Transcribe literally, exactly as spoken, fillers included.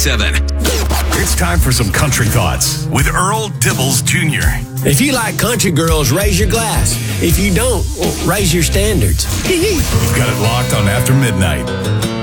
seven. It's time for some country thoughts with Earl Dibbles Junior If you like country girls, raise your glass. If you don't, well, raise your standards. We've got it locked on After Midnight.